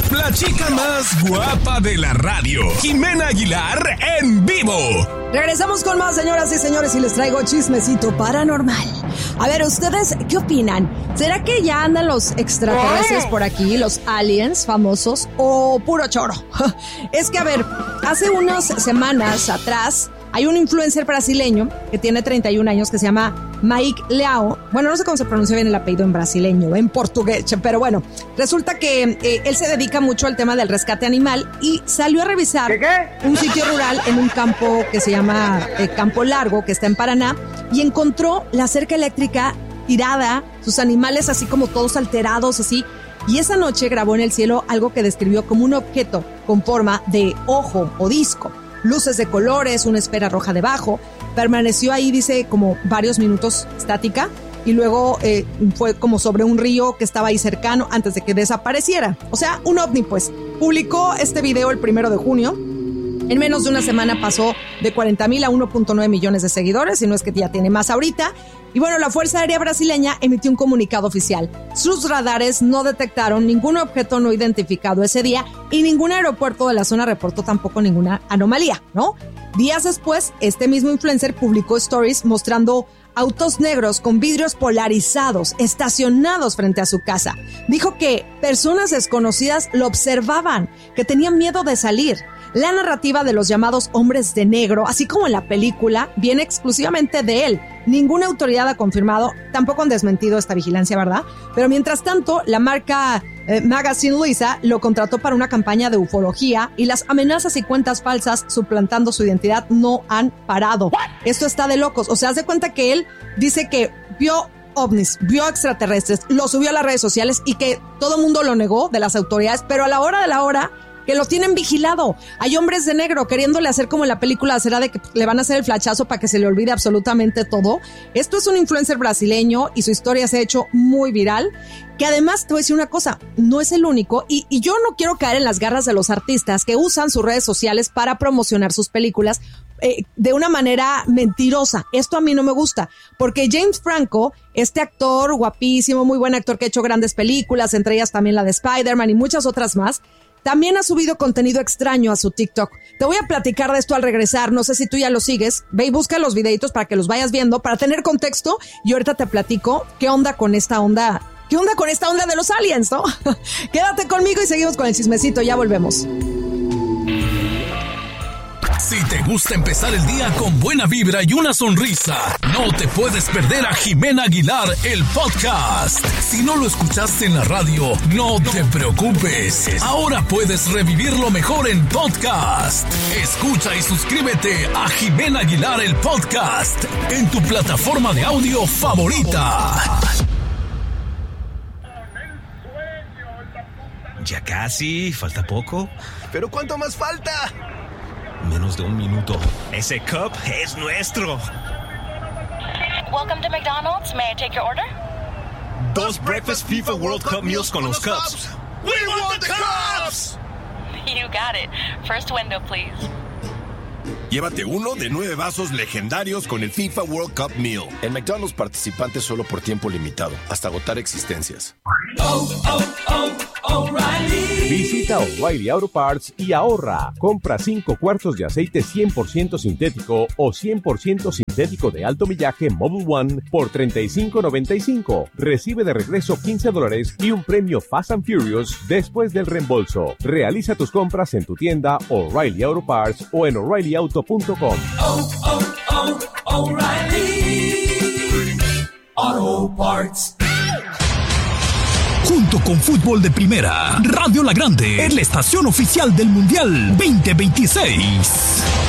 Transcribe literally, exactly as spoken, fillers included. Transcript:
La chica más guapa de la radio, Jimena Aguilar, en vivo. Regresamos con más, señoras y señores, y les traigo chismecito paranormal. A ver, ¿ustedes qué opinan? ¿Será que ya andan los extraterrestres por aquí, los aliens famosos, o puro choro? Es que, a ver, hace unas semanas atrás hay un influencer brasileño que tiene treinta y un años que se llama Mike Leao. Bueno, no sé cómo se pronuncia bien el apellido en brasileño, en portugués, pero bueno, resulta que eh, él se dedica mucho al tema del rescate animal y salió a revisar ¿Qué, qué? un sitio rural en un campo que se llama eh, Campo Largo, que está en Paraná, y encontró la cerca eléctrica tirada, sus animales así como todos alterados, así. Y esa noche grabó en el cielo algo que describió como un objeto con forma de ojo o disco. Luces de colores, una esfera roja debajo. Permaneció ahí, dice, como varios minutos estática y luego eh, fue como sobre un río que estaba ahí cercano antes de que desapareciera. O sea, un ovni, pues. Publicó este video el primero de junio. En menos de una semana pasó de cuarenta mil a uno punto nueve millones de seguidores, y no es que ya tiene más ahorita. Y bueno, la Fuerza Aérea Brasileña emitió un comunicado oficial. Sus radares no detectaron ningún objeto no identificado ese día y ningún aeropuerto de la zona reportó tampoco ninguna anomalía, ¿no? Días después, este mismo influencer publicó stories mostrando autos negros con vidrios polarizados estacionados frente a su casa. Dijo que personas desconocidas lo observaban, que tenían miedo de salir. La narrativa de los llamados hombres de negro, así como en la película, viene exclusivamente de él. Ninguna autoridad ha confirmado, tampoco han desmentido esta vigilancia, ¿verdad? Pero mientras tanto, la marca eh, Magazine Luiza lo contrató para una campaña de ufología y las amenazas y cuentas falsas suplantando su identidad no han parado. ¿What? Esto está de locos. O sea, haz de cuenta que él dice que vio ovnis, vio extraterrestres, lo subió a las redes sociales y que todo el mundo lo negó de las autoridades, pero a la hora de la hora que lo tienen vigilado. Hay hombres de negro queriéndole hacer como en la película, será de que le van a hacer el flachazo para que se le olvide absolutamente todo. Esto es un influencer brasileño y su historia se ha hecho muy viral, que además te voy a decir una cosa, no es el único, y, y yo no quiero caer en las garras de los artistas que usan sus redes sociales para promocionar sus películas eh, de una manera mentirosa. Esto a mí no me gusta, porque James Franco, este actor guapísimo, muy buen actor que ha hecho grandes películas, entre ellas también la de Spider-Man y muchas otras más, también ha subido contenido extraño a su TikTok. Te voy a platicar de esto al regresar. No sé si tú ya lo sigues. Ve y busca los videitos para que los vayas viendo, para tener contexto. Y ahorita te platico qué onda con esta onda. ¿Qué onda con esta onda de los aliens, no? Quédate conmigo y seguimos con el chismecito. Ya volvemos. Si te gusta empezar el día con buena vibra y una sonrisa, no te puedes perder a Jimena Aguilar, el podcast. Si no lo escuchaste en la radio, no te preocupes. Ahora puedes revivirlo mejor en podcast. Escucha y suscríbete a Jimena Aguilar, el podcast, en tu plataforma de audio favorita. Ya casi, falta poco. ¿Pero cuánto más falta? Menos de un minuto. Ese cup es nuestro. Welcome to McDonald's. May I take your order? Dos breakfast FIFA World Cup meals con los cups. We want the cups! You got it. First window, please. Llévate uno de nueve vasos legendarios con el FIFA World Cup Meal. En McDonald's, participantes solo por tiempo limitado, hasta agotar existencias. Oh, oh, oh, O'Reilly. Visita O'Reilly Auto Parts y ahorra. Compra cinco cuartos de aceite cien por ciento sintético o cien por ciento sintético de alto millaje Mobil One por treinta y cinco noventa y cinco. Recibe de regreso quince dólares y un premio Fast and Furious después del reembolso. Realiza tus compras en tu tienda O'Reilly Auto Parts o en O'Reilly Auto punto com. Oh, oh, oh, O'Reilly Auto Parts. Junto con Fútbol de Primera, Radio La Grande es la estación oficial del Mundial veinte veintiséis.